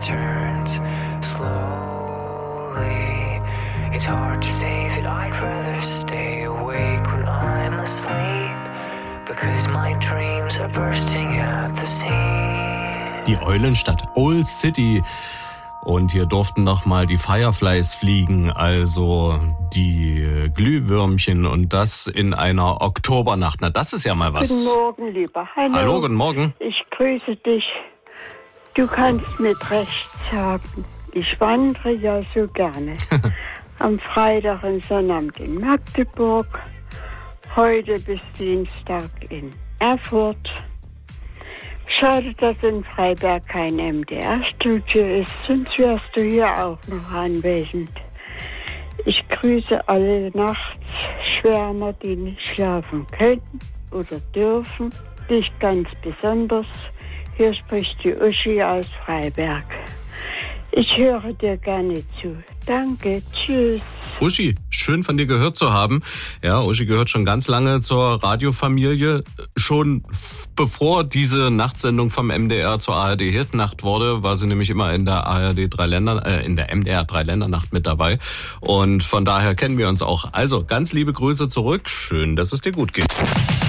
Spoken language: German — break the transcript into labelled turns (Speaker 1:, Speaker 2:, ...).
Speaker 1: turns slowly. It's hard to say that I'd rather stay awake when I'm asleep, because my dreams are bursting at the seams.
Speaker 2: Die Eulenstadt Old City. Und hier durften noch mal die Fireflies fliegen, also die Glühwürmchen, und das in einer Oktobernacht. Na, das ist ja mal was.
Speaker 3: Guten Morgen, lieber.
Speaker 2: Hallo, guten Morgen.
Speaker 3: Ich grüße dich. Du kannst mit Recht sagen, ich wandere ja so gerne. Am Freitag und Sonnabend in Magdeburg, heute bis Dienstag in Erfurt. Schade, dass in Freiberg kein MDR-Studio ist, sonst wärst du hier auch noch anwesend. Ich grüße alle Nachtschwärmer, die nicht schlafen können oder dürfen. Dich ganz besonders. Hier spricht die Uschi aus Freiberg. Ich höre dir gerne zu. Danke, tschüss.
Speaker 2: Uschi, schön von dir gehört zu haben. Ja, Uschi gehört schon ganz lange zur Radiofamilie. Schon bevor diese Nachtsendung vom MDR zur ARD Hitnacht wurde, war sie nämlich immer in der in der MDR Dreiländernacht mit dabei. Und von daher kennen wir uns auch. Also, ganz liebe Grüße zurück. Schön, dass es dir gut geht.